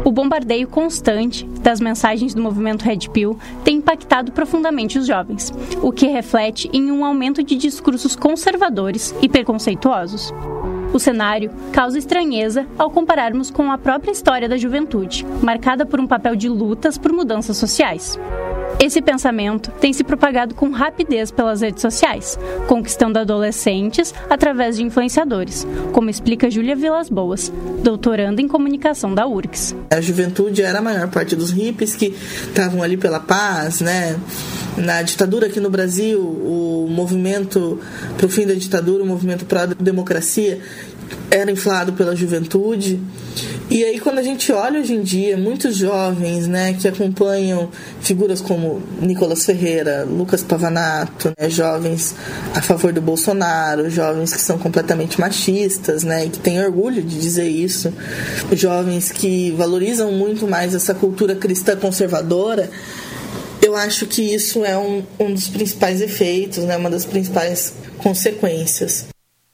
O bombardeio constante das mensagens do movimento Red Pill tem impactado profundamente os jovens, o que reflete em um aumento de discursos conservadores e preconceituosos. O cenário causa estranheza ao compararmos com a própria história da juventude, marcada por um papel de lutas por mudanças sociais. Esse pensamento tem se propagado com rapidez pelas redes sociais, conquistando adolescentes através de influenciadores, como explica Júlia Vilas Boas, doutoranda em comunicação da URGS. A juventude era a maior parte dos hippies que estavam ali pela paz, né? Na ditadura aqui no Brasil, o movimento para o fim da ditadura, o movimento para a democracia, era inflado pela juventude. E aí, quando a gente olha hoje em dia, muitos jovens, né, que acompanham figuras como Nicolas Ferreira, Lucas Pavanato, né, jovens a favor do Bolsonaro, jovens que são completamente machistas, né, e que têm orgulho de dizer isso, jovens que valorizam muito mais essa cultura cristã conservadora, eu acho que isso é um dos principais efeitos, né, uma das principais consequências.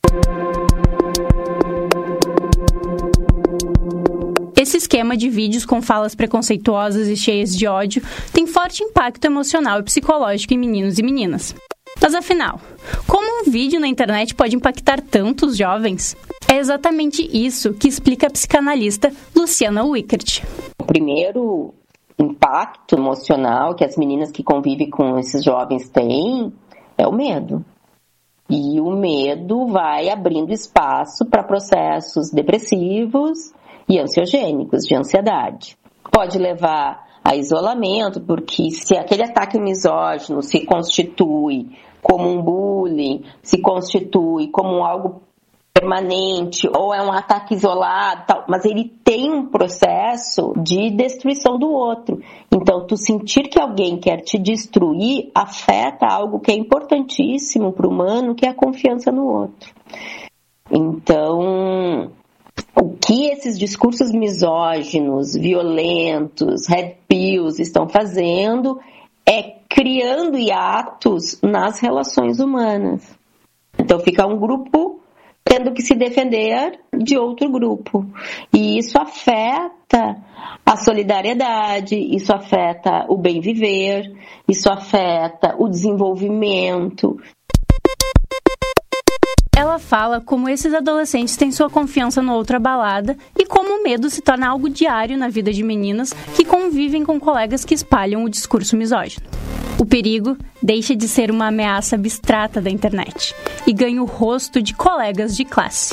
Esse esquema de vídeos com falas preconceituosas e cheias de ódio tem forte impacto emocional e psicológico em meninos e meninas. Mas afinal, como um vídeo na internet pode impactar tanto os jovens? É exatamente isso que explica a psicanalista Luciana Wickert. O primeiro impacto emocional que as meninas que convivem com esses jovens têm é o medo. E o medo vai abrindo espaço para processos depressivos e ansiogênicos, de ansiedade. Pode levar a isolamento, porque se aquele ataque misógino se constitui como um bullying, se constitui como algo permanente, ou é um ataque isolado, tal, mas ele tem um processo de destruição do outro. Então, tu sentir que alguém quer te destruir afeta algo que é importantíssimo para o humano, que é a confiança no outro. Então, o que esses discursos misóginos, violentos, red pills estão fazendo é criando hiatos nas relações humanas. Então fica um grupo tendo que se defender de outro grupo. E isso afeta a solidariedade, isso afeta o bem viver, isso afeta o desenvolvimento. Ela fala como esses adolescentes têm sua confiança no outro abalada e como o medo se torna algo diário na vida de meninas que convivem com colegas que espalham o discurso misógino. O perigo deixa de ser uma ameaça abstrata da internet e ganha o rosto de colegas de classe.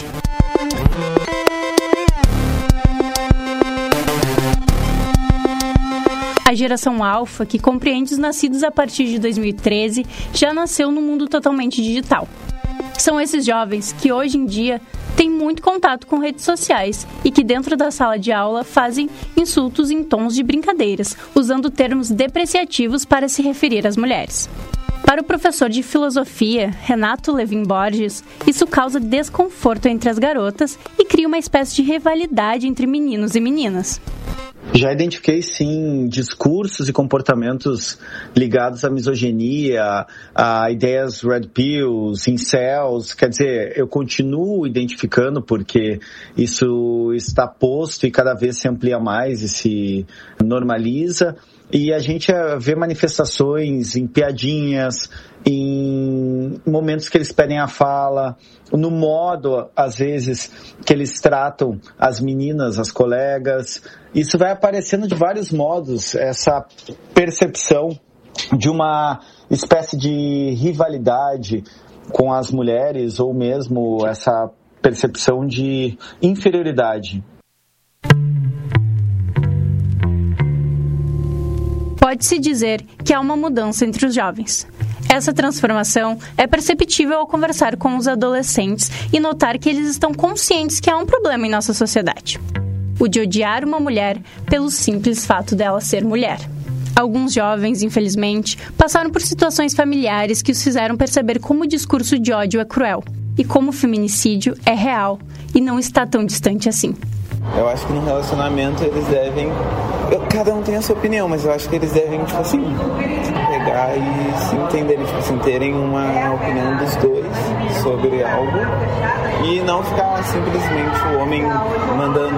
A geração alfa, que compreende os nascidos a partir de 2013, já nasceu num mundo totalmente digital. São esses jovens que hoje em dia têm muito contato com redes sociais e que dentro da sala de aula fazem insultos em tons de brincadeiras, usando termos depreciativos para se referir às mulheres. Para o professor de filosofia, Renato Levin Borges, isso causa desconforto entre as garotas e cria uma espécie de rivalidade entre meninos e meninas. Já identifiquei, sim, discursos e comportamentos ligados à misoginia, a ideias red pills, incels. Quer dizer, eu continuo identificando porque isso está posto e cada vez se amplia mais e se normaliza. E a gente vê manifestações em piadinhas, em momentos que eles pedem a fala, no modo, às vezes, que eles tratam as meninas, as colegas. Isso vai aparecendo de vários modos, essa percepção de uma espécie de rivalidade com as mulheres, ou mesmo essa percepção de inferioridade. Pode-se dizer que há uma mudança entre os jovens. Essa transformação é perceptível ao conversar com os adolescentes e notar que eles estão conscientes que há um problema em nossa sociedade. O de odiar uma mulher pelo simples fato dela ser mulher. Alguns jovens, infelizmente, passaram por situações familiares que os fizeram perceber como o discurso de ódio é cruel e como o feminicídio é real e não está tão distante assim. Eu acho que no relacionamento eles devem... Cada um tem a sua opinião, mas eu acho que eles devem, tipo assim, pegar e se entenderem, tipo assim, terem uma opinião dos dois sobre algo e não ficar simplesmente o homem mandando